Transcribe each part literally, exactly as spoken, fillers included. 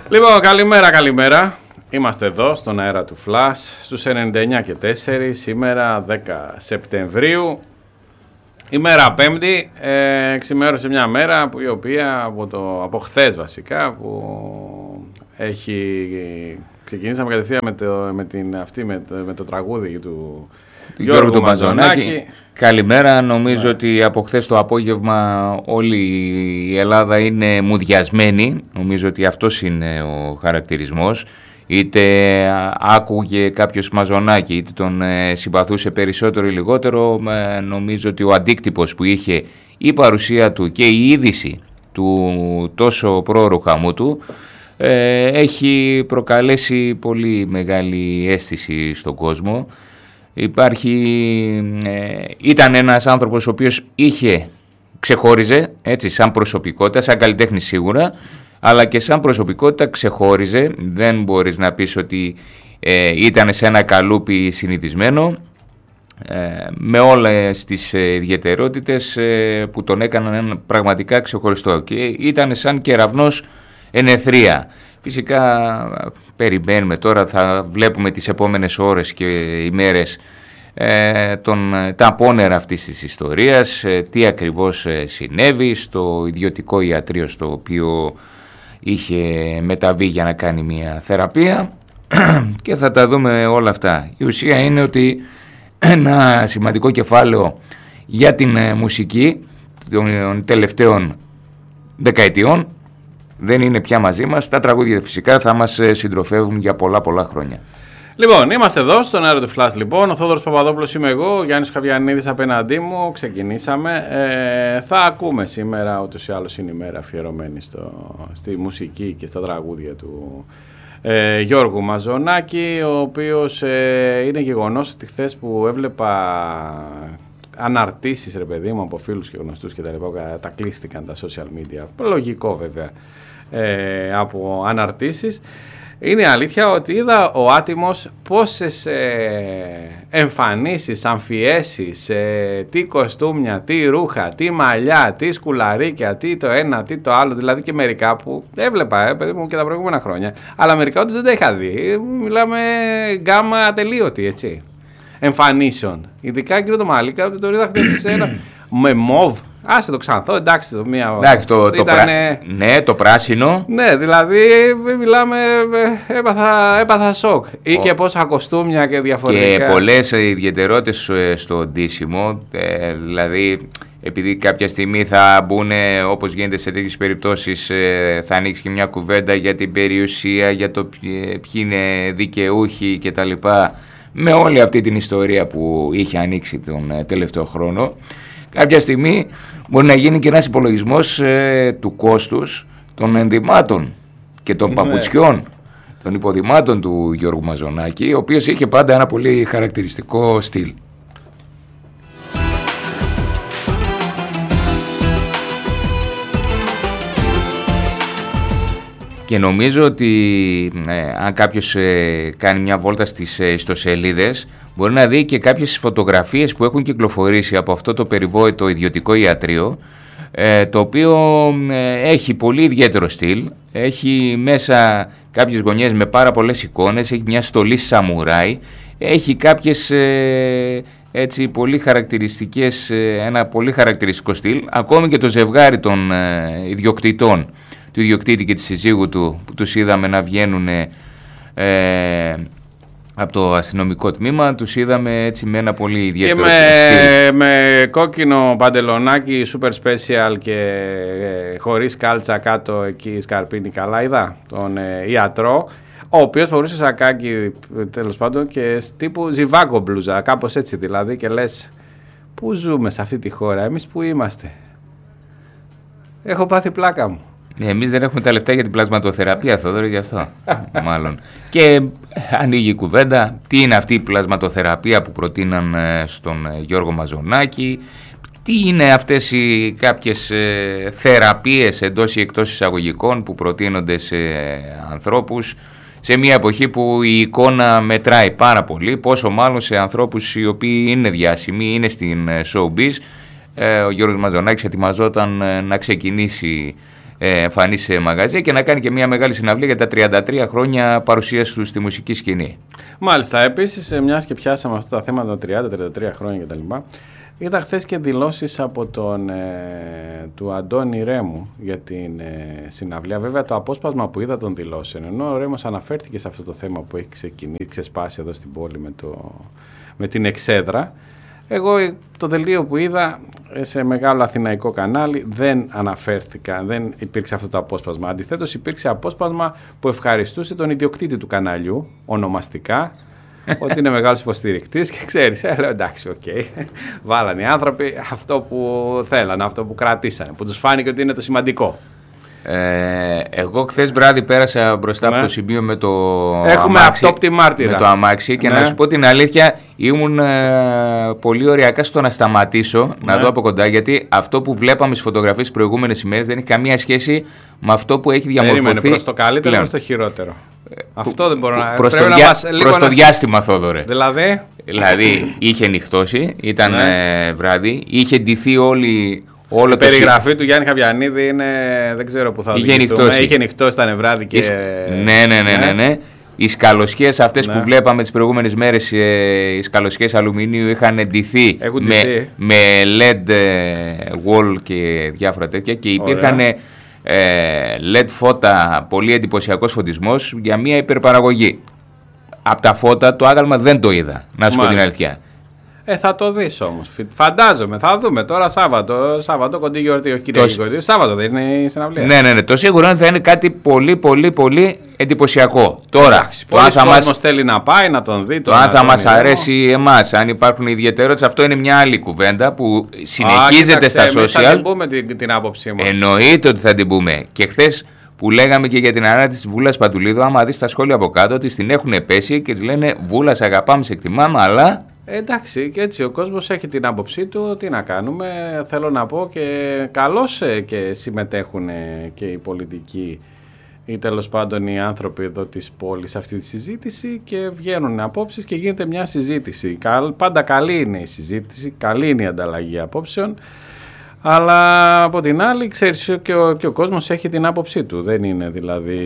Λοιπόν, καλημέρα, καλημέρα. Είμαστε εδώ στον αέρα του Flash στους ενενήντα εννιά και τέσσερα, σήμερα δέκα Σεπτεμβρίου. Ημέρα Πέμπτη, ε, ξημέρωσε μια μέρα που η οποία από, το, από χθες βασικά που έχει, ξεκινήσαμε κατευθείαν με το, με την, αυτή, με το, με το τραγούδι του Γιώργου του Μαζονάκη. Καλημέρα, νομίζω ναι. ότι από χθες το απόγευμα όλη η Ελλάδα είναι μουδιασμένη, νομίζω ότι αυτός είναι ο χαρακτηρισμός. Είτε άκουγε κάποιος Μαζονάκη, είτε τον ε, συμπαθούσε περισσότερο ή λιγότερο, ε, νομίζω ότι ο αντίκτυπος που είχε η παρουσία του και η είδηση του τόσο πρόωρου χαμού του ε, έχει προκαλέσει πολύ μεγάλη αίσθηση στον κόσμο. Υπάρχει, ε, ήταν ένας άνθρωπος ο οποίος είχε, ξεχώριζε έτσι, σαν προσωπικότητα, σαν καλλιτέχνη σίγουρα, αλλά και σαν προσωπικότητα ξεχώριζε. Δεν μπορείς να πεις ότι ε, ήταν σε ένα καλούπι συνηθισμένο, ε, με όλες τις ε, ιδιαιτερότητες ε, που τον έκαναν ένα πραγματικά ξεχωριστό, και ήταν σαν κεραυνός εν αιθρία. Φυσικά περιμένουμε τώρα, θα βλέπουμε τις επόμενες ώρες και ημέρες ε, τον, τα απόνερα αυτής της ιστορίας, ε, τι ακριβώς ε, συνέβη στο ιδιωτικό ιατρείο στο οποίο είχε μεταβεί για να κάνει μια θεραπεία και θα τα δούμε όλα αυτά. Η ουσία είναι ότι ένα σημαντικό κεφάλαιο για την ε, μουσική των τελευταίων δεκαετιών δεν είναι πια μαζί μας. Τα τραγούδια φυσικά θα μας συντροφεύουν για πολλά πολλά χρόνια. Λοιπόν, είμαστε εδώ στον αέρα του Flash. Λοιπόν, ο Θόδωρος Παπαδόπουλος είμαι εγώ, ο Γιάννης Χαβιανίδης απέναντί μου. Ξεκινήσαμε. Ε, θα ακούμε σήμερα, ούτως ή άλλως είναι η μέρα αφιερωμένη στο, στη μουσική και στα τραγούδια του ε, Γιώργου Μαζονάκη, ο οποίος ε, είναι γεγονός ότι χθες που έβλεπα αναρτήσεις, ρε παιδί μου, από φίλους και γνωστούς και τα λοιπά, τα κλείστηκαν τα social media, λογικό βέβαια, ε, από αναρτήσεις. Είναι αλήθεια ότι είδα ο άτιμος πόσες ε, εμφανίσεις, αμφιέσεις, ε, τι κοστούμια, τι ρούχα, τι μαλλιά, τι σκουλαρίκια, τι το ένα, τι το άλλο, δηλαδή και μερικά που έβλεπα, ε, παιδί μου, και τα προηγούμενα χρόνια, αλλά μερικά όντως δεν τα είχα δει. Μιλάμε γκάμα ατελείωτη, έτσι, εμφανίσεων. Ειδικά κύριο το Μαλίκα, το είδα χθες σε ένα με μοβ. Άσε το ξανθό, εντάξει, το μία. Εντάξει, το, ήταν, το πρά... ναι, το πράσινο. Ναι, δηλαδή μιλάμε, έπαθα, έπαθα σοκ. Ή Ο... και πόσα κοστούμια και διαφορετικά. Και πολλές ιδιαιτερότητες στο ντύσιμο. Ε, δηλαδή, επειδή κάποια στιγμή θα μπουν, όπως γίνεται σε τέτοιες περιπτώσεις, ε, θα ανοίξει και μια κουβέντα για την περιουσία, για το ποιοι είναι δικαιούχοι κτλ. Με όλη αυτή την ιστορία που είχε ανοίξει τον ε, τελευταίο χρόνο. Κάποια στιγμή μπορεί να γίνει και ένας υπολογισμός ε, του κόστους των ενδυμάτων και των ναι. παπουτσιών, των υποδημάτων του Γιώργου Μαζονάκη, ο οποίος είχε πάντα ένα πολύ χαρακτηριστικό στυλ. Και νομίζω ότι ε, αν κάποιος ε, κάνει μια βόλτα στις ε, ιστοσελίδες, μπορεί να δει και κάποιες φωτογραφίες που έχουν κυκλοφορήσει από αυτό το περιβόητο ιδιωτικό ιατρείο, ε, το οποίο ε, έχει πολύ ιδιαίτερο στυλ, έχει μέσα κάποιες γωνιές με πάρα πολλές εικόνες, έχει μια στολή σαμουράι, έχει κάποιες ε, έτσι πολύ χαρακτηριστικές, ε, ένα πολύ χαρακτηριστικό στυλ, ακόμη και το ζευγάρι των ε, ιδιοκτητών, του ιδιοκτήτη και της συζύγου του, που τους είδαμε να βγαίνουν ε, από το αστυνομικό τμήμα, τους είδαμε έτσι με ένα πολύ ιδιαίτερο και με, στυλ. με κόκκινο παντελονάκι super special και ε, χωρίς κάλτσα κάτω εκεί σκαρπίνι καλάιδα, τον ε, ιατρό, ο οποίος φορούσε σακάκι τέλος πάντων και τύπου ζιβάγκο μπλούζα, κάπως έτσι δηλαδή, και λες πού ζούμε σε αυτή τη χώρα, εμείς πού είμαστε. Έχω πάθει πλάκα μου. Εμείς δεν έχουμε τα λεφτά για την πλασματοθεραπεία, Θόδωρο, γι' αυτό μάλλον. Και ανοίγει η κουβέντα, τι είναι αυτή η πλασματοθεραπεία που προτείναν στον Γιώργο Μαζονάκη, τι είναι αυτές οι κάποιες θεραπείες εντός ή εκτός εισαγωγικών που προτείνονται σε ανθρώπους σε μια εποχή που η εικόνα μετράει πάρα πολύ, πόσο μάλλον σε ανθρώπους οι οποίοι είναι διάσημοι, είναι στην showbiz. Ο Γιώργος Μαζονάκης ετοιμαζόταν να ξεκινήσει εμφανίσει σε μαγαζί και να κάνει και μια μεγάλη συναυλία για τα τριάντα τρία χρόνια παρουσίαση του στη μουσική σκηνή. Μάλιστα, επίσης, μιας και πιάσαμε αυτά τα θέματα των τριάντα τριάντα τρία χρόνια κτλ. Είδα χθες και δηλώσεις από τον ε, του Αντώνη Ρέμου για την ε, συναυλία. Βέβαια, το απόσπασμα που είδα των δηλώσεων, ενώ ο Ρέμος αναφέρθηκε σε αυτό το θέμα που έχει ξεκινήσει, ξεσπάσει εδώ στην πόλη με, το, με την Εξέδρα, εγώ το δελτίο που είδα σε μεγάλο αθηναϊκό κανάλι δεν αναφέρθηκα, δεν υπήρξε αυτό το απόσπασμα. Αντιθέτως, υπήρξε απόσπασμα που ευχαριστούσε τον ιδιοκτήτη του καναλιού, ονομαστικά, ότι είναι μεγάλος υποστηρικτής και ξέρεις, ε, λέω εντάξει, οκ, okay. Βάλανε οι άνθρωποι αυτό που θέλανε, αυτό που κρατήσανε, που τους φάνηκε ότι είναι το σημαντικό. Ε, εγώ χθες βράδυ πέρασα μπροστά ναι. από το σημείο με το Έχουμε αμάξι, αυτόπτη μάρτυρα. με το αμάξι και ναι. να σου πω την αλήθεια, ήμουν ε, πολύ ωριακά στο να σταματήσω, ναι. να δω από κοντά, γιατί αυτό που βλέπαμε στις φωτογραφίες τις προηγούμενες ημέρες δεν έχει καμία σχέση με αυτό που έχει διαμορφωθεί. Περίμενε, προς το καλύτερο ή προς το χειρότερο. Ε, Αυτό δεν μπορώ να... Προς το, διά... προς το διάστημα, Θόδωρε. Δηλαδή... Δηλαδή είχε νυχτώσει, ήταν ναι. ε, βράδυ, είχε ντυθεί όλη... Όλο η περιγραφή του Γιάννη Χαβιανίδη είναι, δεν ξέρω που θα οδηγηθούμε. Είχε νυχτώσει, ήταν βράδυ και... Ναι, ναι, ναι, ναι, ναι. Οι σκαλοσιές αυτές ναι. που βλέπαμε τις προηγούμενες μέρες, οι σκαλοσιές αλουμινίου είχαν ντυθεί με, με ελ ι ντι wall και διάφορα τέτοια και υπήρχαν ε, ελ ι ντι φώτα, πολύ εντυπωσιακός φωτισμός για μια υπερπαραγωγή. Από τα φώτα το άγαλμα δεν το είδα, να σου πω την αλήθεια. Ε, θα το δεις όμως. Φαντάζομαι, θα δούμε τώρα Σάββατο. Σάββατο, κοντή γιορτή, όχι Κυριακή κοντή. Σάββατο δεν είναι η συναυλία. Ναι, ναι, ναι. Το σίγουρο είναι ότι θα είναι κάτι πολύ, πολύ, πολύ εντυπωσιακό. Τώρα, εντάξει, το αν θα μας θέλει να πάει, να τον δει. Το αν θα μας αρέσει εμάς, αν υπάρχουν ιδιαιτερότητες, αυτό είναι μια άλλη κουβέντα που συνεχίζεται στα social. Θα την πούμε την, την άποψή μας. Εννοείται ότι θα την πούμε. Και χθες που λέγαμε και για την ανάρτηση της Βούλας Παντουλίδου, άμα δεις τα σχόλια από κάτω, ότι την έχουν πέσει και της λένε Βούλα, σε αγαπάμε, σε εκτιμάμε, αλλά. Εντάξει, και έτσι ο κόσμος έχει την άποψή του, τι να κάνουμε, θέλω να πω και καλώς και συμμετέχουν και οι πολιτικοί ή τέλος πάντων οι άνθρωποι εδώ της πόλης σε αυτή τη συζήτηση και βγαίνουν απόψεις και γίνεται μια συζήτηση. Πάντα καλή είναι η συζήτηση, καλή είναι η ανταλλαγή απόψεων, αλλά από την άλλη ξέρεις και ο, και ο κόσμος έχει την άποψή του, δεν είναι δηλαδή...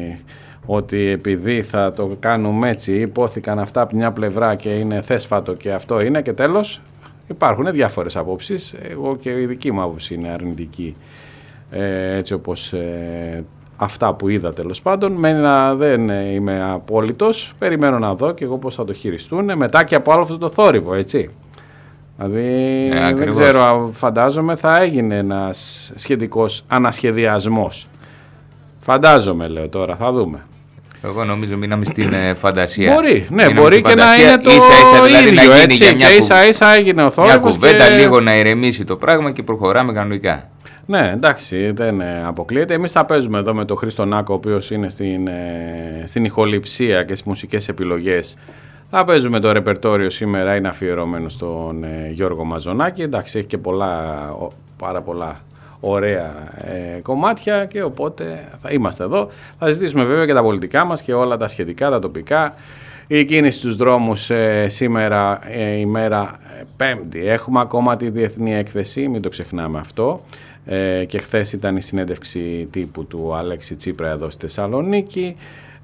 ότι επειδή θα το κάνουμε έτσι, υπόθηκαν αυτά από μια πλευρά και είναι θέσφατο και αυτό είναι και τέλος, υπάρχουν διάφορες απόψεις. Εγώ και η δική μου άποψη είναι αρνητική, ε, έτσι όπως ε, αυτά που είδα τέλος πάντων. Μένα δεν είμαι απόλυτος, περιμένω να δω και εγώ πώς θα το χειριστούν μετά και από άλλο αυτό το θόρυβο, έτσι. Δηλαδή ε, δεν ξέρω, φαντάζομαι θα έγινε ένας σχετικός ανασχεδιασμός. Φαντάζομαι, λέω τώρα, θα δούμε. Εγώ νομίζω μείναμε στην ε, φαντασία. Μπορεί, ναι, μείναμε μπορεί και φαντασία, να είναι το ίσα, ίσα, δηλαδή ίδιο, να έτσι, και, μια και ίσα ίσα έγινε ο θόρυβος. Μια κουβέντα και... λίγο να ηρεμήσει το πράγμα και προχωράμε κανονικά. Ναι, εντάξει, δεν αποκλείεται. Εμείς θα παίζουμε εδώ με τον Χρήστο Νάκο, ο οποίος είναι στην, ε, στην ηχοληψία και στις μουσικές επιλογές. Θα παίζουμε το ρεπερτόριο σήμερα, είναι αφιερωμένο στον ε, Γιώργο Μαζονάκη. Εντάξει, έχει και πολλά, πάρα πολλά ωραία ε, κομμάτια και οπότε θα είμαστε εδώ. Θα συζητήσουμε βέβαια και τα πολιτικά μας και όλα τα σχετικά, τα τοπικά. Η κίνηση στους δρόμους ε, σήμερα ε, ημέρα ε, Πέμπτη. Έχουμε ακόμα τη Διεθνή Έκθεση, μην το ξεχνάμε αυτό. Ε, και χθες ήταν η συνέντευξη τύπου του Αλέξη Τσίπρα εδώ στη Θεσσαλονίκη.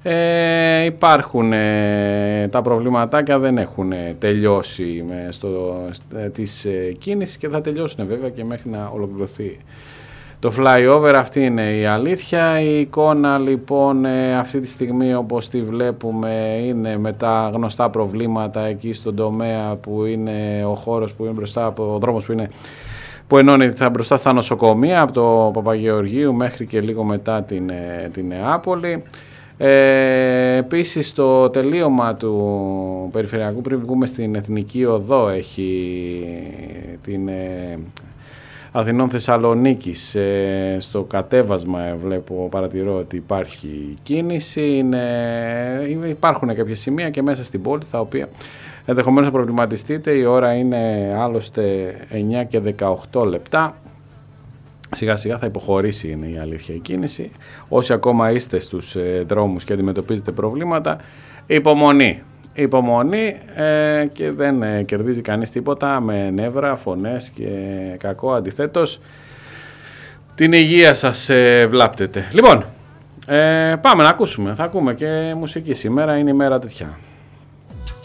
Ε, υπάρχουν ε, τα προβληματάκια, δεν έχουν τελειώσει με στο, ε, της ε, κίνησης και θα τελειώσουν βέβαια και μέχρι να ολοκληρωθεί το flyover. Αυτή είναι η αλήθεια. Η εικόνα λοιπόν ε, αυτή τη στιγμή όπως τη βλέπουμε είναι με τα γνωστά προβλήματα εκεί στον τομέα που είναι ο χώρος που είναι μπροστά από ο δρόμος που είναι που ενώνει θα μπροστά στα νοσοκομεία από το Παπαγεωργίου μέχρι και λίγο μετά την, ε, την Νεάπολη. Ε, επίσης το τελείωμα του περιφερειακού πριν βγούμε στην Εθνική Οδό έχει την ε, Αθηνών Θεσσαλονίκης ε, στο κατέβασμα ε, βλέπω παρατηρώ ότι υπάρχει κίνηση είναι, υπάρχουν κάποια σημεία και μέσα στην πόλη τα οποία ενδεχομένως να προβληματιστείτε. Η ώρα είναι άλλωστε εννιά και δεκαοκτώ λεπτά. Σιγά σιγά θα υποχωρήσει είναι η αλήθεια η κίνηση. Όσοι ακόμα είστε στους ε, δρόμους και αντιμετωπίζετε προβλήματα, υπομονή. Υπομονή ε, και δεν ε, κερδίζει κανείς τίποτα με νεύρα, φωνές και κακό. Αντιθέτως, την υγεία σας ε, βλάπτεται. Λοιπόν, ε, πάμε να ακούσουμε. Θα ακούμε και μουσική σήμερα, είναι η μέρα τέτοια.